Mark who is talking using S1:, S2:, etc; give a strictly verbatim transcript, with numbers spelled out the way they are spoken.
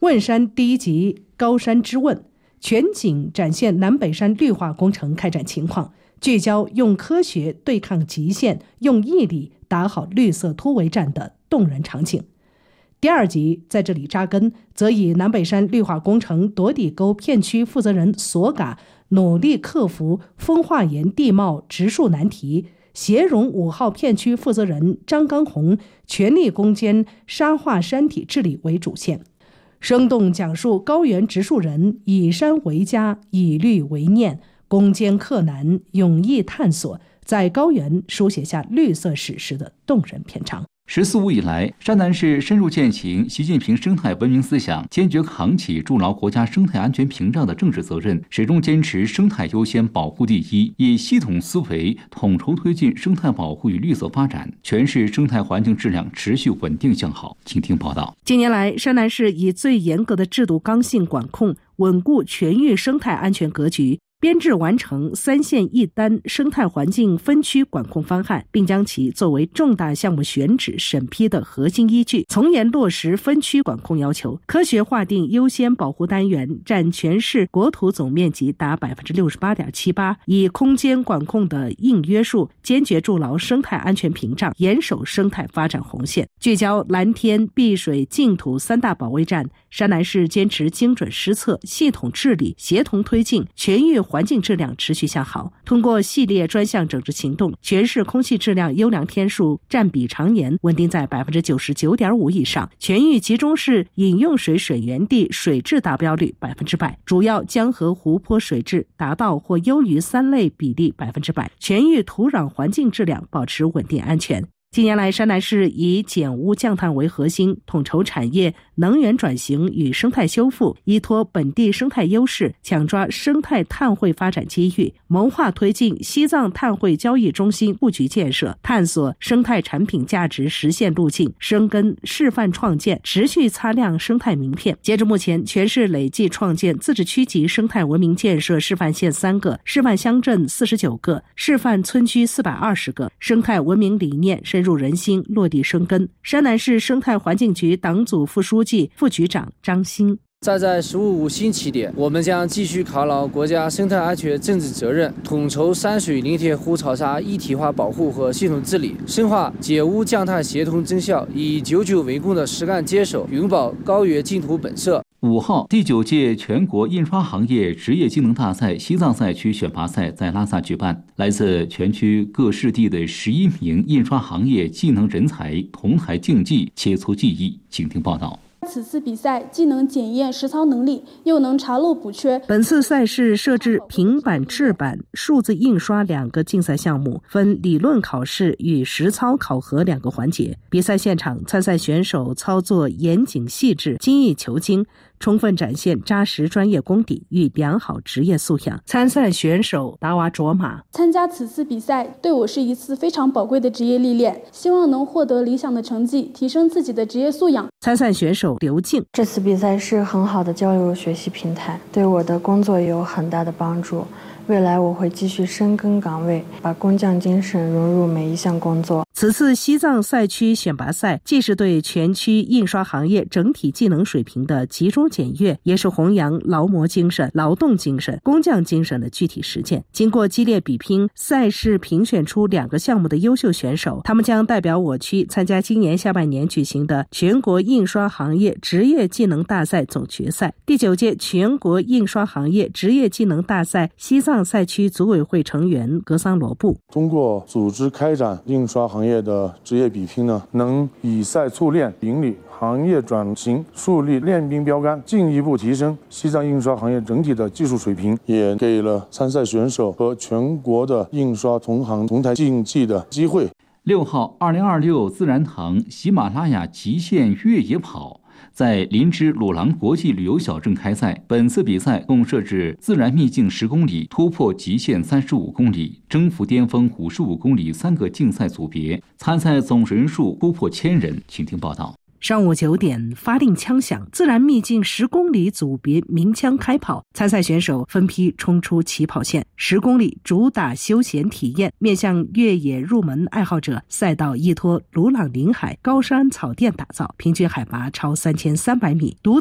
S1: 问山第一集高山之问，全景展现南北山绿化工程开展情况，聚焦用科学对抗极限，用毅力打好绿色突围战的动人场景。第二集在这里扎根，则以南北山绿化工程夺底沟片区负责人索嘎努力克服风化岩地貌植树难题，协荣五号片区负责人张刚红全力攻坚沙化山体治理为主线，生动讲述高原植树人以山为家，以绿为念，攻坚克难，勇毅探索，在高原书写下绿色史诗的动人篇章。
S2: 十四五以来，山南市深入践行习近平生态文明思想，坚决扛起筑牢国家生态安全屏障的政治责任，始终坚持生态优先、保护第一，以系统思维统筹推进生态保护与绿色发展，全市生态环境质量持续稳定向好。请听报道。
S1: 近年来，山南市以最严格的制度刚性管控，稳固全域生态安全格局，编制完成三县一单生态环境分区管控方案，并将其作为重大项目选址审批的核心依据，从严落实分区管控要求，科学划定优先保护单元，占全市国土总面积达 百分之六十八点七八， 以空间管控的硬约束，坚决筑牢生态安全屏障，严守生态发展红线，聚焦蓝天、碧水、净土三大保卫战。山南市坚持精准施策、系统治理、协同推进，全域环境质量持续向好。通过系列专项整治行动，全市空气质量优良天数占比常年稳定在 百分之九十九点五 以上，全域集中式饮用水水源地水质达标率百分之百，主要江河湖泊水质达到或优于三类比例百分之百，全域土壤环境质量保持稳定安全。近年来，山南市以减污降碳为核心，统筹产业、能源转型与生态修复，依托本地生态优势，抢抓生态碳汇发展机遇，谋划推进西藏碳汇交易中心布局建设，探索生态产品价值实现路径，深耕示范创建，持续擦亮生态名片。截至目前，全市累计创建自治区级生态文明建设示范县三个，示范乡镇四十九个，示范村区四百二十个，生态文明理念深入人心，落地生根。山南市生态环境局党组副书记、副局长张鑫。
S3: 站在十五五新起点，我们将继续犒劳国家生态安全政治责任，统筹山水林田湖草沙一体化保护和系统治理，深化减污降碳协同增效，以久久为功的实干坚守，永葆高原净土本色。
S2: 五号第九届全国印刷行业职业技能大赛西藏赛区选拔赛在拉萨举办，来自全区各市地的十一名印刷行业技能人才同台竞技，切磋技艺。请听报道。
S4: 此次比赛既能检验实操能力，又能查漏补缺。
S1: 本次赛事设置平板、制版、数字印刷两个竞赛项目，分理论考试与实操考核两个环节。比赛现场，参赛选手操作严谨细致、精益求精，充分展现扎实专业功底与良好职业素养。参赛选手达瓦卓玛：
S4: 参加此次比赛对我是一次非常宝贵的职业历练，希望能获得理想的成绩，提升自己的职业素养。
S1: 参赛选手刘静：
S5: 这次比赛是很好的交流学习平台，对我的工作也有很大的帮助。未来我会继续深耕岗位，把工匠精神融入每一项工作。
S1: 此次西藏赛区选拔赛既是对全区印刷行业整体技能水平的集中检阅，也是弘扬劳模精神、劳动精神、工匠精神的具体实践。经过激烈比拼，赛事评选出两个项目的优秀选手，他们将代表我区参加今年下半年举行的全国印刷行业职业技能大赛总决赛。第九届全国印刷行业职业技能大赛西藏赛区组委会成员格桑罗布：
S6: 通过组织开展印刷行业的职业比拼呢，能以赛促练，引领行业转型，树立练兵标杆，进一步提升西藏印刷行业整体的技术水平，也给了参赛选手和全国的印刷同行同台竞技的机会。
S2: 六号，二零二六自然堂喜马拉雅极限越野跑在林芝鲁朗国际旅游小镇开赛。本次比赛共设置自然秘境十公里、突破极限三十五公里、征服巅峰五十五公里三个竞赛组别，参赛总人数突破千人。请听报道。
S1: 上午九点，发令枪响，自然秘境十公里组别鸣枪开跑，参赛选手分批冲出起跑线。十公里主打休闲体验，面向越野入门爱好者，赛道依托鲁朗林海高山草甸打造，平均海拔超三千三百米，独